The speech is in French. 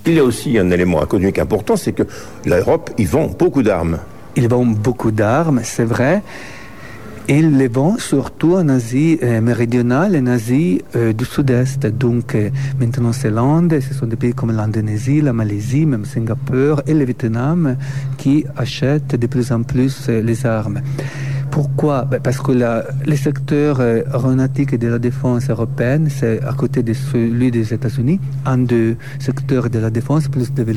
Il y a aussi un élément économique important, c'est que l'Europe, ils vendent beaucoup d'armes. Ils vendent beaucoup d'armes, c'est vrai. Ils les vendent surtout en Asie méridionale et en Asie du Sud-Est. Donc maintenant c'est l'Inde, ce sont des pays comme l'Indonésie, la Malaisie, même Singapour et le Vietnam qui achètent de plus en plus les armes. Pourquoi? Parce que le secteur aéronautique et de la défense européenne, c'est à côté de celui des États-Unis, un des secteurs de la défense plus développé